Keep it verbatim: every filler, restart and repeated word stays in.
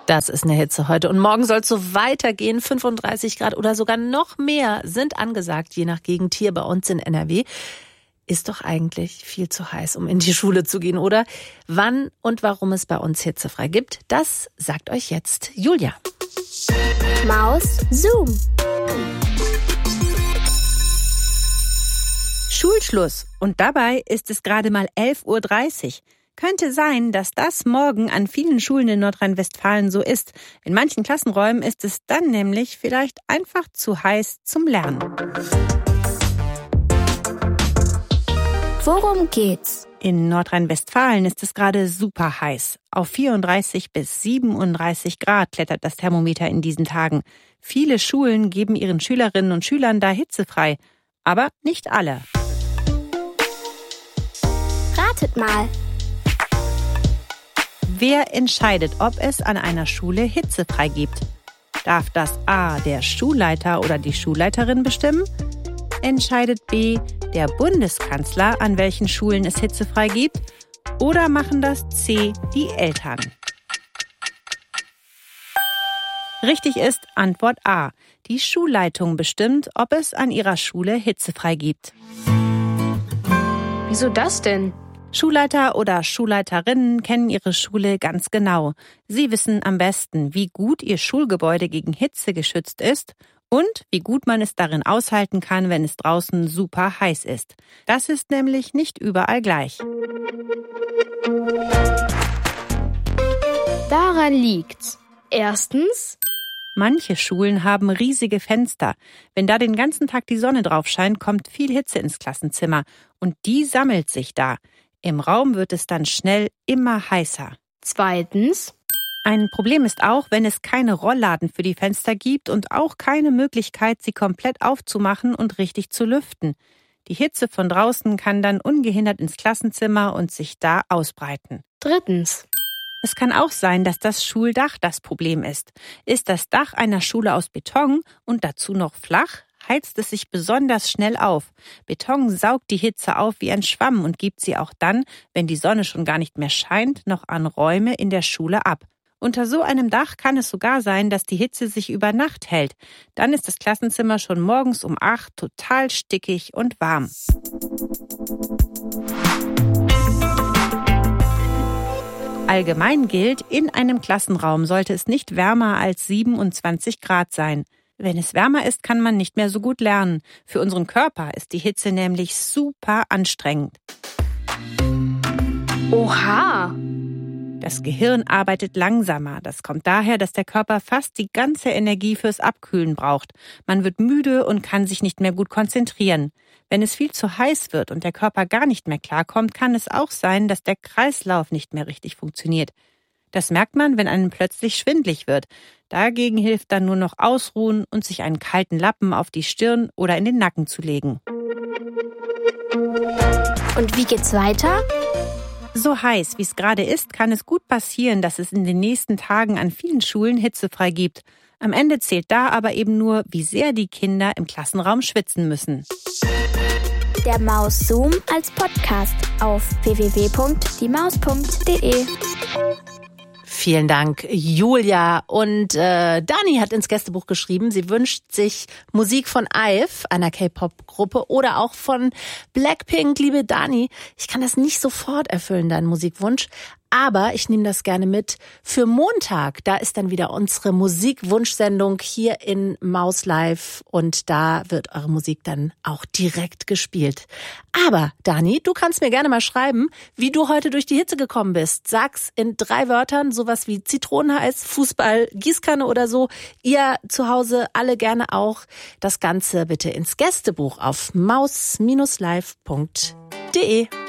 Das ist eine Hitze heute. Und morgen soll es so weitergehen. fünfunddreißig Grad oder sogar noch mehr sind angesagt, je nach Gegend hier bei uns in N R W. Ist doch eigentlich viel zu heiß, um in die Schule zu gehen, oder? Wann und warum es bei uns hitzefrei gibt, das sagt euch jetzt Julia. Maus Zoom. Schulschluss. Und dabei ist es gerade mal elf Uhr dreißig. Könnte sein, dass das morgen an vielen Schulen in Nordrhein-Westfalen so ist. In manchen Klassenräumen ist es dann nämlich vielleicht einfach zu heiß zum Lernen. Worum geht's? In Nordrhein-Westfalen ist es gerade super heiß. Auf vierunddreißig bis siebenunddreißig Grad klettert das Thermometer in diesen Tagen. Viele Schulen geben ihren Schülerinnen und Schülern da hitzefrei. Aber nicht alle. Ratet mal. Wer entscheidet, ob es an einer Schule hitzefrei gibt? Darf das A. der Schulleiter oder die Schulleiterin bestimmen? Entscheidet B. der Bundeskanzler, an welchen Schulen es hitzefrei gibt? Oder machen das C. die Eltern? Richtig ist Antwort A. Die Schulleitung bestimmt, ob es an ihrer Schule hitzefrei gibt. Wieso das denn? Schulleiter oder Schulleiterinnen kennen ihre Schule ganz genau. Sie wissen am besten, wie gut ihr Schulgebäude gegen Hitze geschützt ist und wie gut man es darin aushalten kann, wenn es draußen super heiß ist. Das ist nämlich nicht überall gleich. Daran liegt's. Erstens, manche Schulen haben riesige Fenster. Wenn da den ganzen Tag die Sonne drauf scheint, kommt viel Hitze ins Klassenzimmer. Und die sammelt sich da. Im Raum wird es dann schnell immer heißer. Zweitens, ein Problem ist auch, wenn es keine Rollladen für die Fenster gibt und auch keine Möglichkeit, sie komplett aufzumachen und richtig zu lüften. Die Hitze von draußen kann dann ungehindert ins Klassenzimmer und sich da ausbreiten. Drittens, es kann auch sein, dass das Schuldach das Problem ist. Ist das Dach einer Schule aus Beton und dazu noch flach, heizt es sich besonders schnell auf. Beton saugt die Hitze auf wie ein Schwamm und gibt sie auch dann, wenn die Sonne schon gar nicht mehr scheint, noch an Räume in der Schule ab. Unter so einem Dach kann es sogar sein, dass die Hitze sich über Nacht hält. Dann ist das Klassenzimmer schon morgens um acht total stickig und warm. Allgemein gilt, in einem Klassenraum sollte es nicht wärmer als siebenundzwanzig Grad sein. Wenn es wärmer ist, kann man nicht mehr so gut lernen. Für unseren Körper ist die Hitze nämlich super anstrengend. oha! Das Gehirn arbeitet langsamer. Das kommt daher, dass der Körper fast die ganze Energie fürs Abkühlen braucht. Man wird müde und kann sich nicht mehr gut konzentrieren. Wenn es viel zu heiß wird und der Körper gar nicht mehr klarkommt, kann es auch sein, dass der Kreislauf nicht mehr richtig funktioniert. Das merkt man, wenn einem plötzlich schwindlig wird. Dagegen hilft dann nur noch ausruhen und sich einen kalten Lappen auf die Stirn oder in den Nacken zu legen. Und wie geht's weiter? So heiß, wie es gerade ist, kann es gut passieren, dass es in den nächsten Tagen an vielen Schulen hitzefrei gibt. Am Ende zählt da aber eben nur, wie sehr die Kinder im Klassenraum schwitzen müssen. Der Maus Zoom als Podcast auf w w w punkt die maus punkt d e. Vielen Dank, Julia. Und äh, Dani hat ins Gästebuch geschrieben, sie wünscht sich Musik von IVE, einer K-Pop-Gruppe, oder auch von Blackpink. Liebe Dani, ich kann das nicht sofort erfüllen, deinen Musikwunsch, aber ich nehme das gerne mit für Montag. Da ist dann wieder unsere Musikwunschsendung hier in Maus Live und da wird eure Musik dann auch direkt gespielt. Aber Dani, du kannst mir gerne mal schreiben, wie du heute durch die Hitze gekommen bist. Sag's in drei Wörtern, sowas wie Zitronenheiß, Fußball, Gießkanne oder so. Ihr zu Hause alle gerne auch. Das Ganze bitte ins Gästebuch auf maus Bindestrich live punkt de.